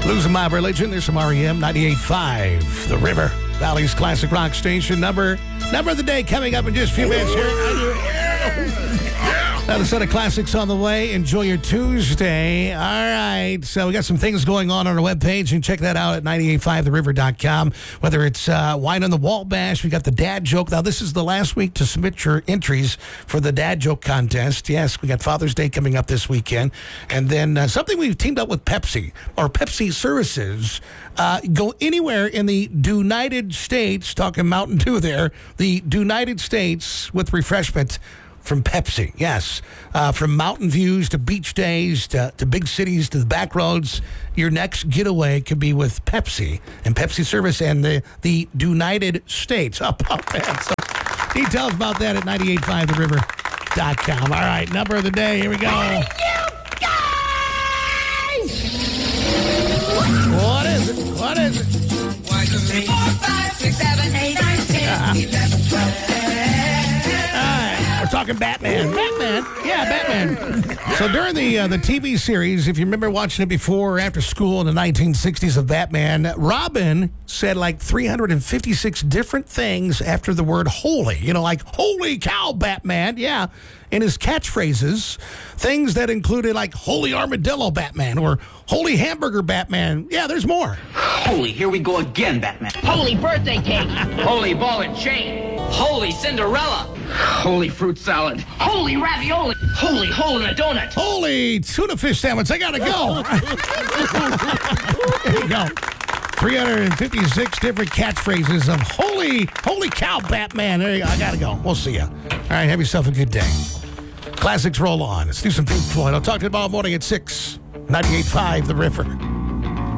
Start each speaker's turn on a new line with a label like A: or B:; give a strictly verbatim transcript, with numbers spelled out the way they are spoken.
A: Losing My Religion. There's some R E M. ninety-eight point five, The River. Valley's classic rock station. Number number of the day coming up in just a few minutes here. Another set of classics on the way. Enjoy your Tuesday. All right. So we got some things going on on our webpage. You can check that out at nine eight five the river dot com. Whether it's uh, Wine on the Wall Bash, we got the Dad Joke. Now, this is the last week to submit your entries for the Dad Joke contest. Yes, we got Father's Day coming up this weekend. And then uh, something we've teamed up with Pepsi, or Pepsi Services. Uh, go anywhere in the United States, talking Mountain Dew there, the United States with refreshment from Pepsi, yes. Uh, from mountain views to beach days to, to big cities to the back roads, your next getaway could be with Pepsi and Pepsi Service and the, the United States. Up, up, man. So details about that at nine eight five the river dot com. All right, number of the day. Here we go.
B: Hey, you guys!
A: What is it? What is it?
B: One, two, three, four, five, six, seven, eight, nine, ten, eleven, twelve.
A: We're talking Batman. Batman. Yeah, Batman. So during the uh, the T V series, if you remember watching it before or after school in the nineteen sixties of Batman, Robin said like three hundred fifty-six different things after the word holy. You know, like, holy cow, Batman. Yeah. In his catchphrases, things that included like holy armadillo Batman or holy hamburger Batman. Yeah, there's more.
C: Holy, here we go again, Batman.
D: Holy birthday cake.
C: Holy ball and chain. Holy Cinderella. Holy fruit salad.
D: Holy ravioli. Holy hole in a donut.
A: Holy tuna fish sandwich. I gotta go. There you go. three hundred fifty-six different catchphrases of holy, holy cow, Batman. There you go. I gotta go. We'll see you. All right, have yourself a good day. Classics roll on. Let's do some Pink Floyd. I'll talk to you tomorrow morning at six. ninety-eight point five The River.